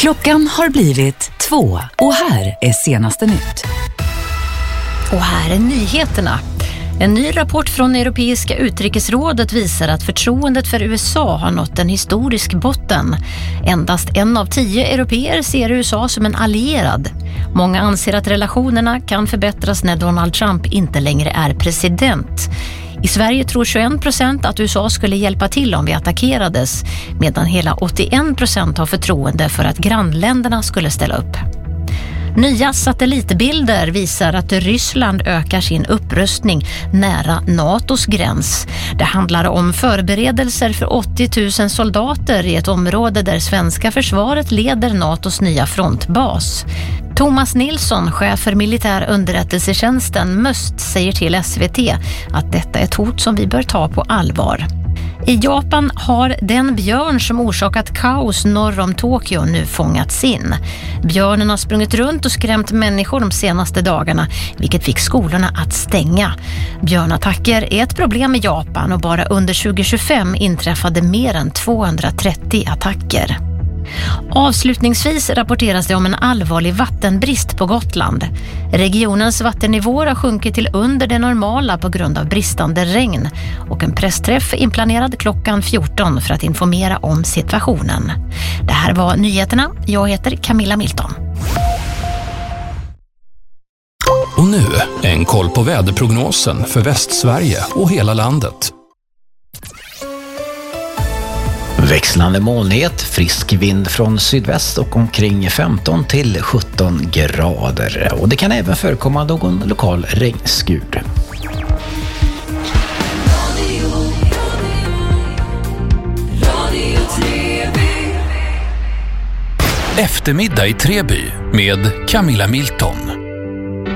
Klockan har blivit 2 och här är senaste nytt. Och här är nyheterna. En ny rapport från Europeiska utrikesrådet visar att förtroendet för USA har nått en historisk botten. Endast 1 av 10 europeer ser USA som en allierad. Många anser att relationerna kan förbättras när Donald Trump inte längre är president. I Sverige tror 21% att USA skulle hjälpa till om vi attackerades, medan hela 81% har förtroende för att grannländerna skulle ställa upp. Nya satellitbilder visar att Ryssland ökar sin upprustning nära NATOs gräns. Det handlar om förberedelser för 80 000 soldater i ett område där svenska försvaret leder NATOs nya frontbas. Thomas Nilsson, chef för militär underrättelsetjänsten MUST, säger till SVT att detta är ett hot som vi bör ta på allvar. I Japan har den björn som orsakat kaos norr om Tokyo nu fångats in. Björnen har sprungit runt och skrämt människor de senaste dagarna, vilket fick skolorna att stänga. Björnattacker är ett problem i Japan och bara under 2025 inträffade mer än 230 attacker. Avslutningsvis rapporteras det om en allvarlig vattenbrist på Gotland. Regionens vattennivåer har sjunkit till under det normala på grund av bristande regn, och en pressträff är inplanerad klockan 14 för att informera om situationen. Det här var nyheterna. Jag heter Camilla Milton. Och nu en koll på väderprognosen för Västsverige och hela landet. Växlande molnighet, frisk vind från sydväst och omkring 15 till 17 grader. Och det kan även förekomma någon lokal regnskur. Eftermiddag i Treby med Camilla Milton.